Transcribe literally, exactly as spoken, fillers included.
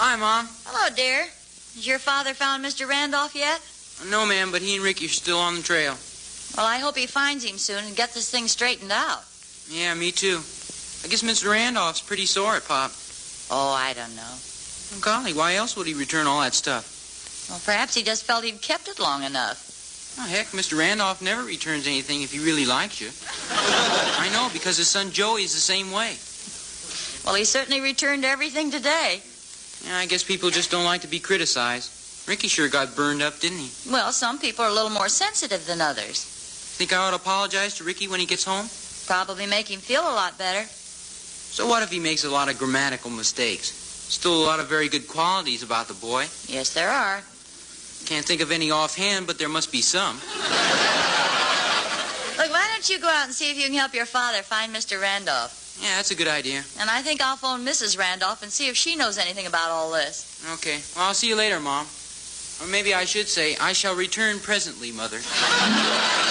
Hi, Mom. Hello, dear. Has your father found Mister Randolph yet? No, ma'am, but he and Ricky are still on the trail. Well, I hope he finds him soon and get this thing straightened out. Yeah, me too. I guess Mister Randolph's pretty sore at Pop. Oh, I don't know. Oh, golly, why else would he return all that stuff? Well, perhaps he just felt he'd kept it long enough. Oh, heck, Mister Randolph never returns anything if he really likes you. I know, because his son Joey's the same way. Well, he certainly returned everything today. Yeah, I guess people just don't like to be criticized. Ricky sure got burned up, didn't he? Well, some people are a little more sensitive than others. Think I ought to apologize to Ricky when he gets home? Probably make him feel a lot better. So what if he makes a lot of grammatical mistakes? Still a lot of very good qualities about the boy. Yes, there are. Can't think of any offhand, but there must be some. Look, why don't you go out and see if you can help your father find Mister Randolph? Yeah, that's a good idea. And I think I'll phone Missus Randolph and see if she knows anything about all this. Okay. Well, I'll see you later, Mom. Or maybe I should say, I shall return presently, Mother.